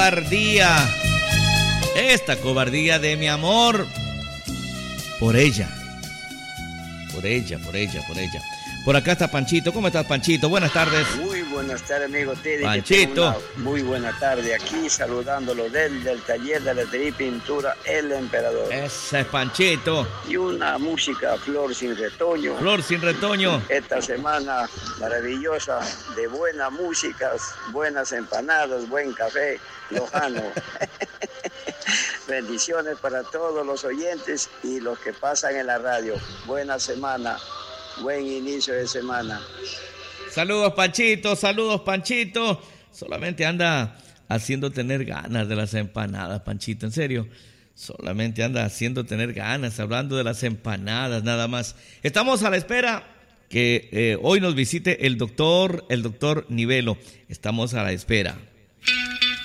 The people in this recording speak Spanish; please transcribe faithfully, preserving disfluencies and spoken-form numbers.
cobardía. Esta cobardía de mi amor. Por ella. Por ella, por ella, por ella. Por acá está Panchito. ¿Cómo estás, Panchito? Buenas tardes. Muy buenas tardes, amigo Teddy. Panchito. Muy buena tarde aquí, saludándolo desde el taller de letrería y pintura El Emperador. Ese es Panchito. Y una música, Flor sin retoño. Flor sin retoño. Esta semana maravillosa de buenas músicas, buenas empanadas, buen café, lojano. Bendiciones para todos los oyentes y los que pasan en la radio. Buena semana. Buen inicio de semana. Saludos, Panchito, saludos, Panchito. Solamente anda haciendo tener ganas de las empanadas, Panchito, en serio. Solamente anda haciendo tener ganas, hablando de las empanadas, nada más. Estamos a la espera que eh, hoy nos visite el doctor, el doctor Nivelo. Estamos a la espera.